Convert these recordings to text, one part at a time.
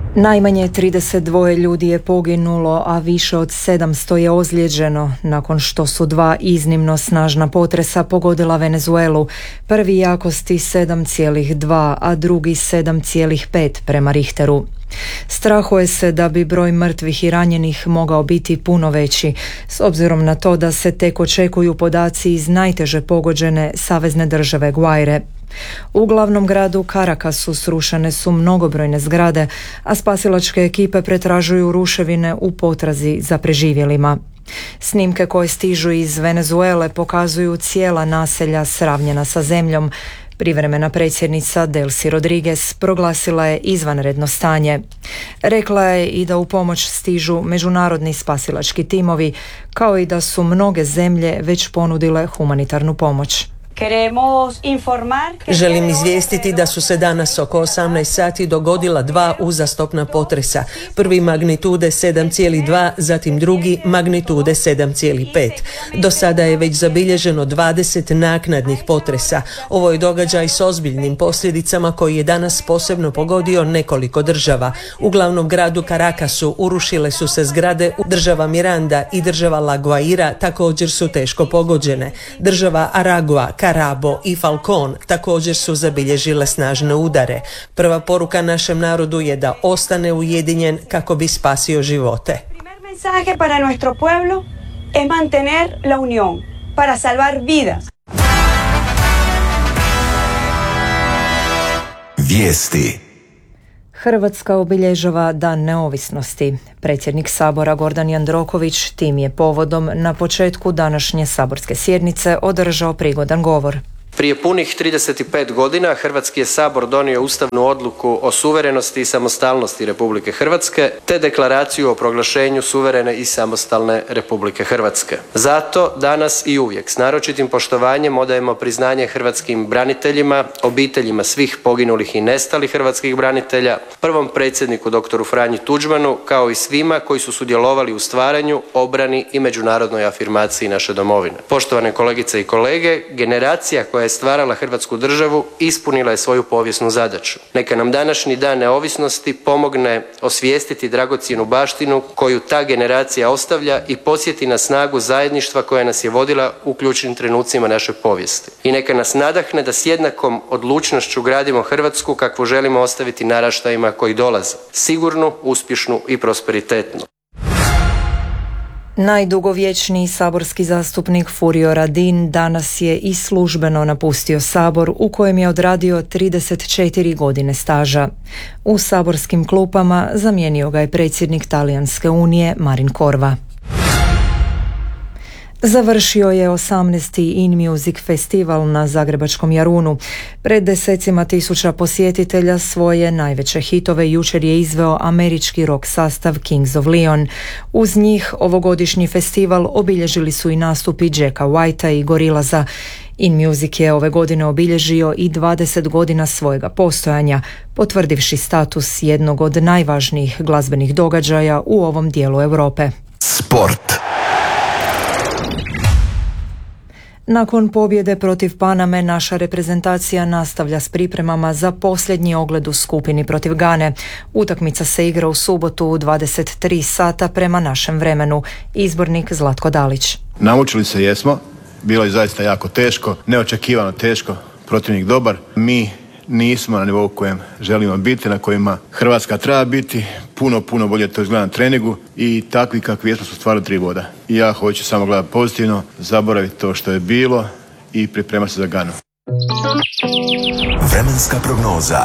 Najmanje 32 ljudi je poginulo, a više od 700 je ozlijeđeno nakon što su dva iznimno snažna potresa pogodila Venezuelu. Prvi jakosti 7,2, a drugi 7,5 prema Richteru. Strahuje se da bi broj mrtvih i ranjenih mogao biti puno veći, s obzirom na to da se tek očekuju podaci iz najteže pogođene savezne države Guaire. U glavnom gradu Caracasu srušene su mnogobrojne zgrade, a spasilačke ekipe pretražuju ruševine u potrazi za preživjelima. Snimke koje stižu iz Venezuele pokazuju cijela naselja sravnjena sa zemljom. Privremena predsjednica Delcy Rodriguez proglasila je izvanredno stanje. Rekla je i da u pomoć stižu međunarodni spasilački timovi, kao i da su mnoge zemlje već ponudile humanitarnu pomoć. Želim izvijestiti da su se danas oko 18 sati dogodila dva uzastopna potresa. Prvi magnitude 7,2, zatim drugi magnitude 7,5. Do sada je već zabilježeno 20 naknadnih potresa. Ovo je događaj s ozbiljnim posljedicama koji je danas posebno pogodio nekoliko država. U glavnom gradu Caracasu urušile su se zgrade, država Miranda i država La Guaira također su teško pogođene. Država Aragua, Carabobo i Falcón također su zabilježile snažne udare. Prva poruka našem narodu je da ostane ujedinjen kako bi spasio živote. Primer mensaje para nuestro pueblo es mantener la unión para salvar vidas. Vijesti. Hrvatska obilježava Dan neovisnosti. Predsjednik Sabora Gordan Jandroković tim je povodom na početku današnje saborske sjednice održao prigodan govor. Prije punih 35 godina Hrvatski je sabor donio ustavnu odluku o suverenosti i samostalnosti Republike Hrvatske te deklaraciju o proglašenju suverene i samostalne Republike Hrvatske. Zato danas i uvijek s naročitim poštovanjem odajemo priznanje hrvatskim braniteljima, obiteljima svih poginulih i nestalih hrvatskih branitelja, prvom predsjedniku dr. Franji Tuđmanu, kao i svima koji su sudjelovali u stvaranju, obrani i međunarodnoj afirmaciji naše domovine. Poštovane kolegice i kolege, generacija koja je stvarala Hrvatsku državu ispunila je svoju povijesnu zadaću. Neka nam današnji Dan neovisnosti pomogne osvijestiti dragocjenu baštinu koju ta generacija ostavlja i podsjeti na snagu zajedništva koja nas je vodila u ključnim trenucima naše povijesti. I neka nas nadahne da s jednakom odlučnošću gradimo Hrvatsku kakvu želimo ostaviti naraštajima koji dolaze. Sigurnu, uspješnu i prosperitetnu. Najdugovječniji saborski zastupnik Furio Radin danas je i službeno napustio Sabor u kojem je odradio 34 godine staža. U saborskim klupama zamijenio ga je predsjednik Talijanske unije Marin Corva. Završio je 18. In Music festival na zagrebačkom Jarunu. Pred desecima tisuća posjetitelja svoje najveće hitove jučer je izveo američki rock sastav Kings of Leon. Uz njih ovogodišnji festival obilježili su i nastupi Jacka Whitea i Gorillaza. In Music je ove godine obilježio i 20 godina svojega postojanja, potvrdivši status jednog od najvažnijih glazbenih događaja u ovom dijelu Europe. Sport. Nakon pobjede protiv Paname, naša reprezentacija nastavlja s pripremama za posljednji ogled u skupini protiv Gane. Utakmica se igra u subotu u 23 sata prema našem vremenu. Izbornik Zlatko Dalić. Namučili se jesmo, bilo je zaista jako teško, neočekivano teško, protivnik dobar. Mi nismo na nivou kojem želimo biti, na kojima Hrvatska treba biti. Puno bolje to izgleda na treningu i takvi kakvi jesmo su stvarno 3 boda. I ja hoću samo gledati pozitivno, zaboraviti to što je bilo i pripremati se za Ganu. Vremenska prognoza.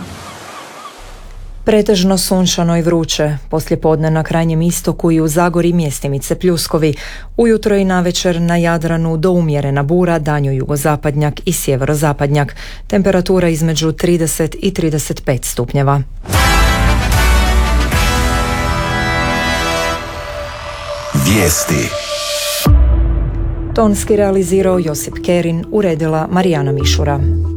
Pretežno sunčano i vruće, poslijepodne na krajnjem istoku i u Zagori mjestimice pljuskovi, ujutro i navečer na Jadranu do umjerena bura, danju jugozapadnjak i sjeverozapadnjak, temperatura između 30 i 35 stupnjeva. Vijesti. Tonski realizirao Josip Kerin, uredila Marijana Mišura.